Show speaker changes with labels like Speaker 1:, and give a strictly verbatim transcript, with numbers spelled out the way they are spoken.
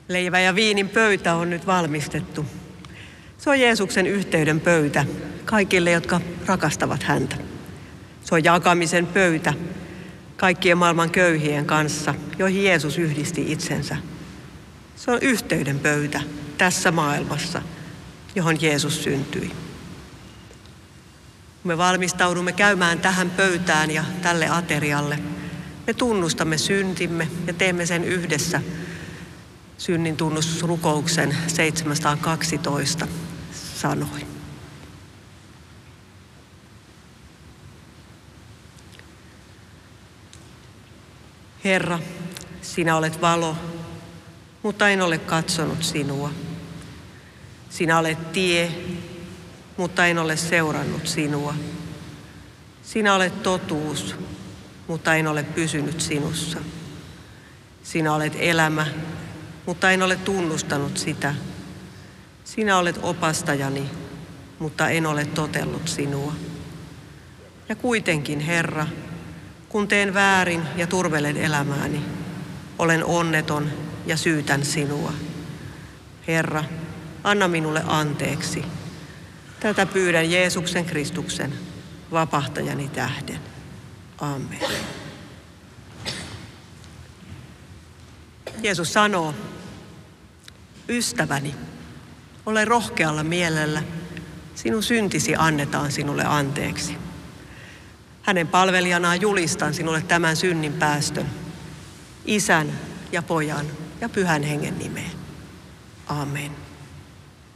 Speaker 1: Leivä ja viinin pöytä on nyt valmistettu. Se on Jeesuksen yhteyden pöytä kaikille, jotka rakastavat häntä. Se on jakamisen pöytä kaikkien maailman köyhien kanssa, joihin Jeesus yhdisti itsensä. Se on yhteyden pöytä tässä maailmassa, johon Jeesus syntyi. Kun me valmistaudumme käymään tähän pöytään ja tälle aterialle, me tunnustamme syntimme ja teemme sen yhdessä synnin tunnustusrukouksen seitsemänsataakaksitoista sanoin. Herra, sinä olet valo, mutta en ole katsonut sinua. Sinä olet tie, mutta en ole seurannut sinua. Sinä olet totuus, mutta en ole pysynyt sinussa. Sinä olet elämä, mutta en ole tunnustanut sitä. Sinä olet opastajani, mutta en ole totellut sinua. Ja kuitenkin, Herra, kun teen väärin ja turvelen elämääni, olen onneton ja syytän sinua. Herra, anna minulle anteeksi. Tätä pyydän Jeesuksen Kristuksen, vapahtajani tähden. Amen. Jeesus sanoo, ystäväni, ole rohkealla mielellä, sinun syntisi annetaan sinulle anteeksi. Hänen palvelijanaan julistan sinulle tämän synnin päästön, Isän ja Pojan ja Pyhän Hengen nimeen. Amen.